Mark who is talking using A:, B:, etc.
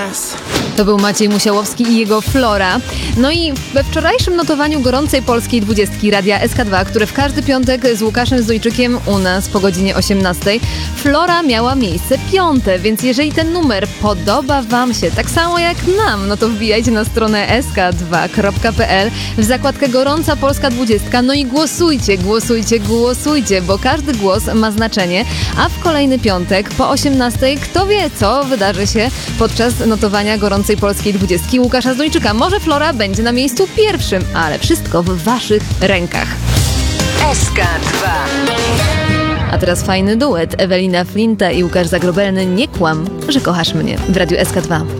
A: To był Maciej Musiałowski i jego Flora. No i we wczorajszym notowaniu gorącej polskiej 20 Radia SK2, które w każdy piątek z Łukaszem Zdójczykiem u nas po godzinie 18, Flora miała miejsce 5, więc jeżeli ten numer podoba wam się tak samo jak nam, no to wbijajcie na stronę sk2.pl w zakładkę Gorąca Polska 20, no i głosujcie, bo każdy głos ma znaczenie, a w kolejny piątek po 18 kto wie, co wydarzy się podczas notowania Gorącej Polskiej 20 Łukasza Zdójczyka. Może Flora będzie na miejscu pierwszym, ale wszystko w waszych rękach.
B: SK2.
A: A teraz fajny duet. Ewelina Flinta i Łukasz Zagrobelny. Nie kłam, że kochasz mnie w Radiu SK2.